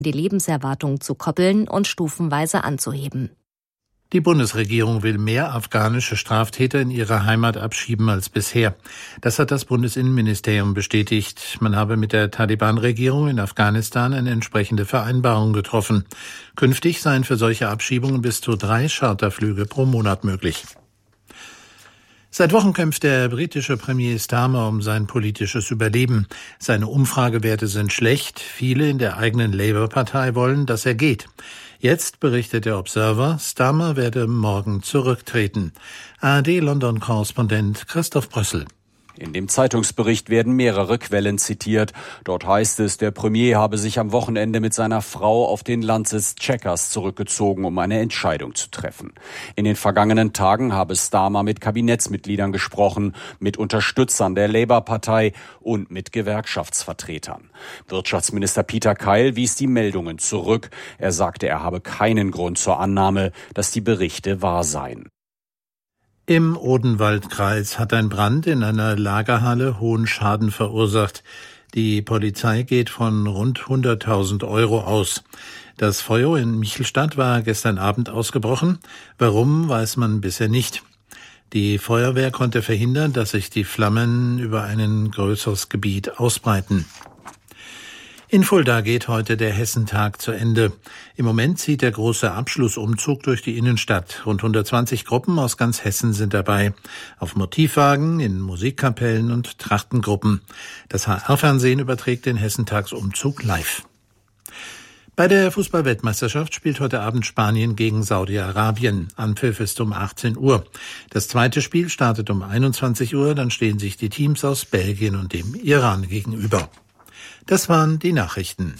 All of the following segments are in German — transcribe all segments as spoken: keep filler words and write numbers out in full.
die Lebenserwartung zu koppeln und stufenweise anzuheben. Die Bundesregierung will mehr afghanische Straftäter in ihre Heimat abschieben als bisher. Das hat das Bundesinnenministerium bestätigt. Man habe mit der Taliban-Regierung in Afghanistan eine entsprechende Vereinbarung getroffen. Künftig seien für solche Abschiebungen bis zu drei Charterflüge pro Monat möglich. Seit Wochen kämpft der britische Premier Starmer um sein politisches Überleben. Seine Umfragewerte sind schlecht. Viele in der eigenen Labour-Partei wollen, dass er geht. Jetzt berichtet der Observer, Starmer werde morgen zurücktreten. A R D-London-Korrespondent Christoph Brössel. In dem Zeitungsbericht werden mehrere Quellen zitiert. Dort heißt es, der Premier habe sich am Wochenende mit seiner Frau auf den Landsitz Chequers zurückgezogen, um eine Entscheidung zu treffen. In den vergangenen Tagen habe Starmer mit Kabinettsmitgliedern gesprochen, mit Unterstützern der Labour-Partei und mit Gewerkschaftsvertretern. Wirtschaftsminister Peter Keil wies die Meldungen zurück. Er sagte, er habe keinen Grund zur Annahme, dass die Berichte wahr seien. Im Odenwaldkreis hat ein Brand in einer Lagerhalle hohen Schaden verursacht. Die Polizei geht von rund hunderttausend Euro aus. Das Feuer in Michelstadt war gestern Abend ausgebrochen. Warum, weiß man bisher nicht. Die Feuerwehr konnte verhindern, dass sich die Flammen über ein größeres Gebiet ausbreiten. In Fulda geht heute der Hessentag zu Ende. Im Moment zieht der große Abschlussumzug durch die Innenstadt. Rund hundertzwanzig Gruppen aus ganz Hessen sind dabei. Auf Motivwagen, in Musikkapellen und Trachtengruppen. Das H R-Fernsehen überträgt den Hessentagsumzug live. Bei der Fußball-Weltmeisterschaft spielt heute Abend Spanien gegen Saudi-Arabien. Anpfiff ist um achtzehn Uhr. Das zweite Spiel startet um einundzwanzig Uhr. Dann stehen sich die Teams aus Belgien und dem Iran gegenüber. Das waren die Nachrichten.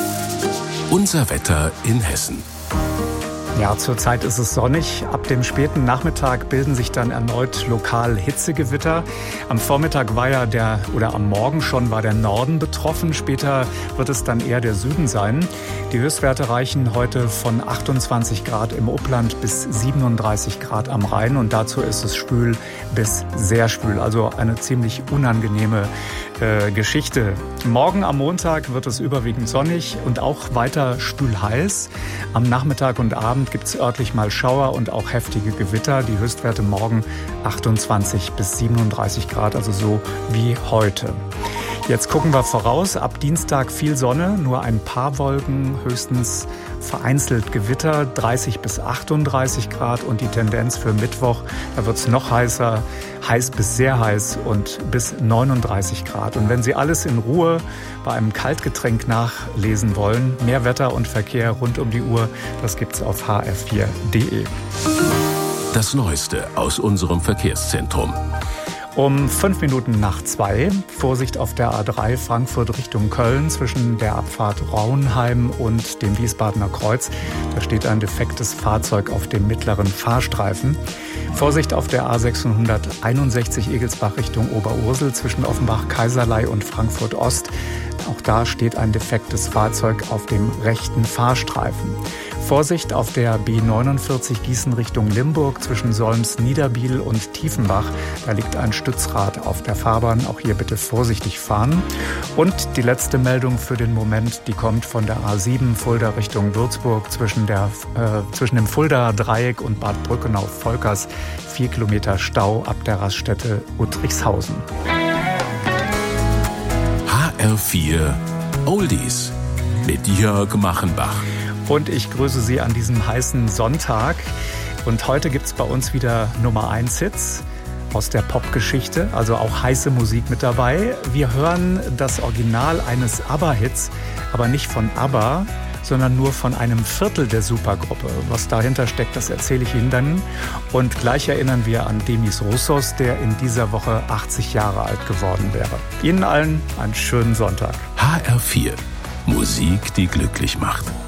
Unser Wetter in Hessen. Ja, zurzeit ist es sonnig. Ab dem späten Nachmittag bilden sich dann erneut lokal Hitzegewitter. Am Vormittag war ja der, oder am Morgen schon war der Norden betroffen. Später wird es dann eher der Süden sein. Die Höchstwerte reichen heute von achtundzwanzig Grad im Upland bis siebenunddreißig Grad am Rhein. Und dazu ist es schwül bis sehr schwül. Also eine ziemlich unangenehme äh, Geschichte. Morgen am Montag wird es überwiegend sonnig und auch weiter schwül-heiß. Am Nachmittag und Abend gibt es örtlich mal Schauer und auch heftige Gewitter. Die Höchstwerte morgen achtundzwanzig bis siebenunddreißig Grad, also so wie heute. Jetzt gucken wir voraus. Ab Dienstag viel Sonne, nur ein paar Wolken, höchstens vereinzelt Gewitter, dreißig bis achtunddreißig Grad. Und die Tendenz für Mittwoch, da wird es noch heißer, heiß bis sehr heiß und bis neununddreißig Grad. Und wenn Sie alles in Ruhe bei einem Kaltgetränk nachlesen wollen, mehr Wetter und Verkehr rund um die Uhr, das gibt's auf h r vier punkt d e. Das Neueste aus unserem Verkehrszentrum. Um fünf Minuten nach zwei, Vorsicht auf der A drei Frankfurt Richtung Köln zwischen der Abfahrt Rauenheim und dem Wiesbadener Kreuz. Da steht ein defektes Fahrzeug auf dem mittleren Fahrstreifen. Vorsicht auf der A sechshunderteinundsechzig Egelsbach Richtung Oberursel zwischen Offenbach-Kaiserlei und Frankfurt Ost. Auch da steht ein defektes Fahrzeug auf dem rechten Fahrstreifen. Vorsicht auf der B neunundvierzig Gießen Richtung Limburg zwischen Solms-Niederbiel und Tiefenbach. Da liegt ein Stützrad auf der Fahrbahn. Auch hier bitte vorsichtig fahren. Und die letzte Meldung für den Moment, die kommt von der A sieben Fulda Richtung Würzburg zwischen, der, äh, zwischen dem Fuldaer Dreieck und Bad Brückenau-Volkers. Vier Kilometer Stau ab der Raststätte Uttrichshausen. H R vier Oldies mit Jörg Machenbach. Und ich grüße Sie an diesem heißen Sonntag. Und heute gibt's bei uns wieder Nummer eins Hits aus der Popgeschichte, also auch heiße Musik mit dabei. Wir hören das Original eines ABBA-Hits, aber nicht von ABBA, sondern nur von einem Viertel der Supergruppe. Was dahinter steckt, das erzähle ich Ihnen dann. Und gleich erinnern wir an Demis Roussos, der in dieser Woche achtzig Jahre alt geworden wäre. Ihnen allen einen schönen Sonntag. H R vier. Musik, die glücklich macht.